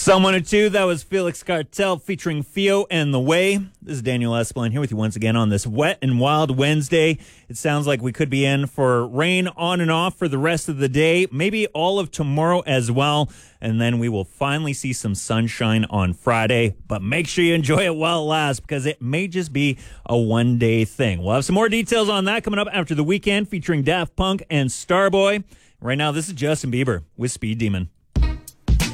Someone or two, that was Felix Cartel featuring Fio and The Way. This is Daniel Espelin here with you once again on this wet and wild Wednesday. It sounds like we could be in for rain on and off for the rest of the day, maybe all of tomorrow as well. And then we will finally see some sunshine on Friday. But make sure you enjoy it while it lasts because it may just be a one-day thing. We'll have some more details on that coming up after the weekend featuring Daft Punk and Starboy. Right now, this is Justin Bieber with Speed Demon.